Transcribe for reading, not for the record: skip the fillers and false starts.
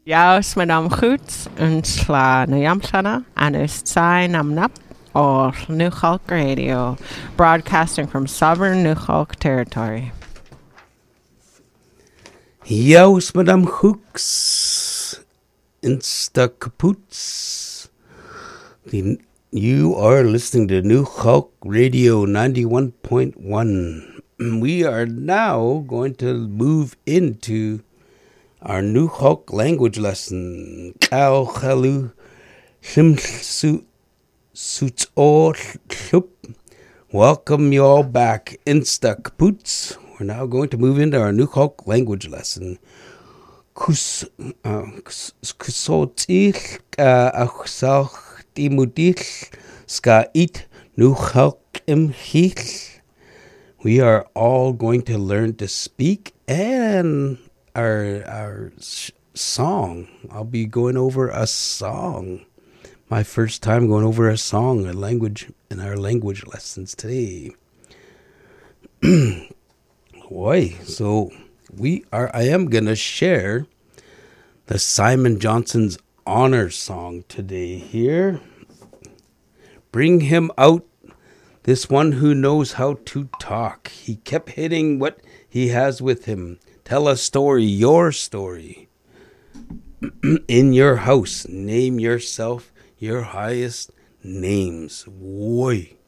Jaus madam goed en sla na yamshana and is sign am nap or New Hulk Radio, broadcasting from sovereign New Hulk territory. Jaus madam hooks insta kapoots. You are listening to New Hulk Radio 91.1. We are now going to move into our New Hulk language lesson. Kau chalu shimsu suits all shup. Welcome you all back, Insta Kapoots. We're now going to move into our New Hulk language lesson. Kusotil achsal timudil ska it New Hulk imhil. We are all going to learn to speak and our song. I'll be going over a song. My first time going over a song, a language in our language lessons today. Boy, so I am gonna share the Simon Johnson's honor song today here. Bring him out, this one who knows how to talk. He kept hitting what he has with him. Tell a story, your story. In your house, name yourself your highest names. Boy.